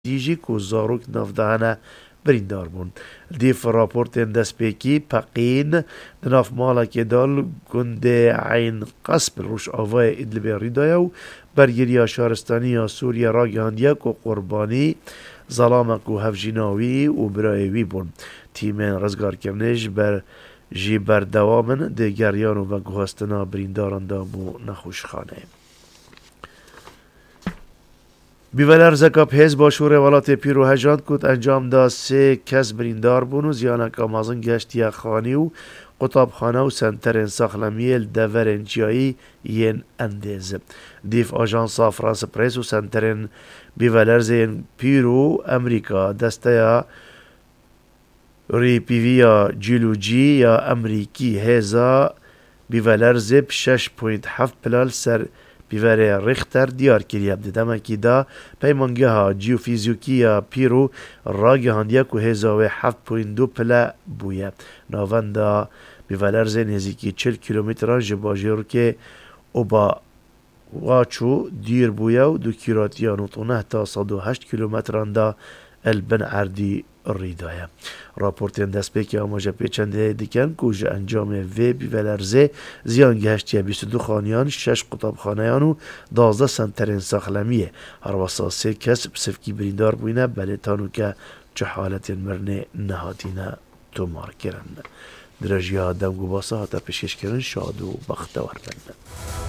دیجی کو زاروک نافدهانه بریندار بون. دیف راپورتین دست پیکی پقین ناف مالا که دال گنده عین قصب روش آوای ادلب ریدایه و برگیریا شهرستانی سوریا را گهاندیه که قربانی ظلامک و هفجیناوی و برایوی بون. تیمین رزگار کرنش بر جی بردوامن ده گریان و گوهستنا برینداران دامو نخوشخانه. بیولر زکاب هز با شور ولات پیرو هجاند کود انجام دا 3 کس بریندار بون و زیانک آمازن گشتی خانی و قطاب خانه و سنترین ساخلمیل دورن جایی ین اندیز. دیف آژانس فرانس پریس و سنترین بیولر زین پیرو امریکا دسته ریپیویا جیولوژی یا امریکی هزا بیولر زب 6.7 پلال سر بیوره ریختر دیار کریه بدم که دا پیمانگه ها جیوفیزیوکی یا پیرو راگه هندیه که هزاوه 7.2 پلا بویه. ناوان دا بیولر زین هزیکی 40 کیلومتران جباجیرو که او با واچو دیر بویه و دو کیراتیان و طونه تا 108 کیلومتران دا البن عردی ریدایه. راپورتین دست پیکی آماجه پیچنده دیکن که انجام وی بیولرزه زیان گهشتیه 22 خانیان 6 قطاب خانیان و 12 سنترین ساخلمیه. هر واسا 3 کس بسفکی بریندار بوینه بلیتانو که چه حالت مرنه نهاتینه تومار کرن. درجی ها دمگو باسا ها تا پیشکش کرن شاد و بختور بند.